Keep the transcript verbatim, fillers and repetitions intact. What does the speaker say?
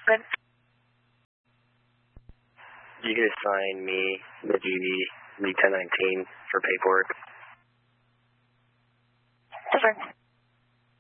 Good. You can assign me the duty, the ten nineteen, for paperwork. Different.